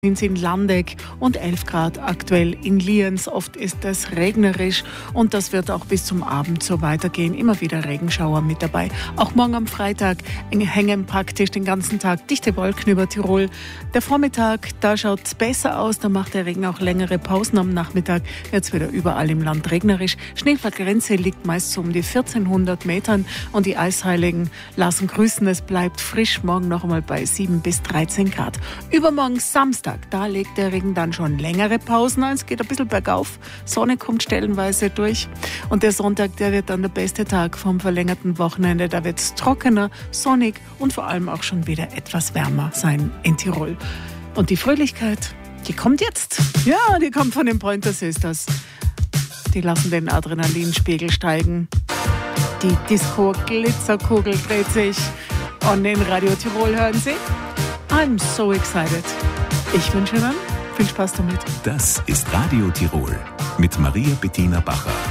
in Landeck und 11 Grad aktuell in Lienz. Oft ist es regnerisch und das wird auch bis zum Abend so weitergehen. Immer wieder Regenschauer mit dabei. Auch morgen am Freitag hängen praktisch den ganzen Tag dichte Wolken über Tirol. Der Vormittag, da schaut es besser aus. Da macht der Regen auch längere Pausen. Am Nachmittag wird es wieder überall im Land regnerisch. Schneefallgrenze liegt meist so um die 1400 Metern und die Eisheiligen lassen grüßen. Es bleibt frisch. Morgen noch einmal bei 7 bis 13 Grad. Übermorgen Samstag, da legt der Regen dann schon längere Pausen ein. Es geht ein bisschen bergauf. Sonne kommt stellenweise durch. Und der Sonntag, der wird dann der beste Tag vom verlängerten Wochenende. Da wird es trockener, sonnig und vor allem auch schon wieder etwas wärmer sein in Tirol. Und die Fröhlichkeit, die kommt jetzt. Ja, die kommt von den Pointer Sisters. Die lassen den Adrenalinspiegel steigen. Die Disco-Glitzerkugel dreht sich. Und in Radio Tirol hören Sie I'm so excited. Ich wünsche Ihnen viel Spaß damit. Das ist Radio Tirol mit Maria Bettina Bacher.